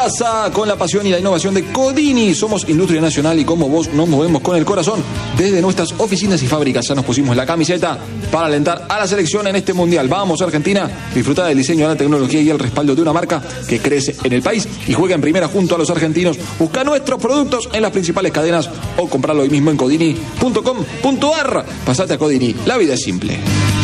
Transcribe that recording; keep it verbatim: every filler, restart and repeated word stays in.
casa con la pasión y la innovación de Codini. Somos industria nacional y como vos nos movemos con el corazón. Desde nuestras oficinas y fábricas ya nos pusimos la camiseta para alentar a la selección en este mundial. Vamos, Argentina, disfrutar del diseño, la tecnología y el respaldo de una marca que crece en el país y juega en primera junto a los argentinos. Busca nuestros productos en las principales cadenas o comprarlo hoy mismo en codini punto com punto ar. Pasate a Codini, la vida es simple.